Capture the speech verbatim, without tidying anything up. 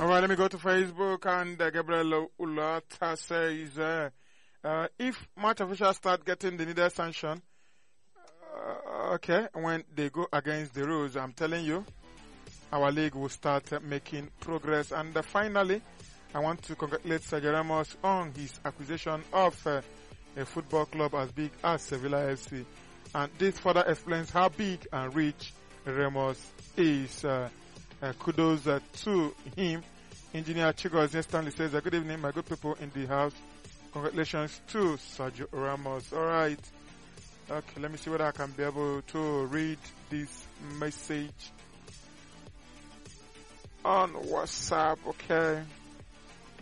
All right, let me go to Facebook, and uh, Gabriel Ulata says, uh, uh, if match officials start getting the needed sanction, uh, okay, when they go against the rules, I'm telling you, our league will start uh, making progress. And uh, finally, I want to congratulate Sergio Ramos on his acquisition of uh, a football club as big as Sevilla F C. And this further explains how big and rich Ramos is. Uh, uh, kudos uh, to him. Engineer Chigozie Stanley says, uh, good evening, my good people in the house. Congratulations to Sergio Ramos. All right. Okay, let me see whether I can be able to read this message on WhatsApp. Okay.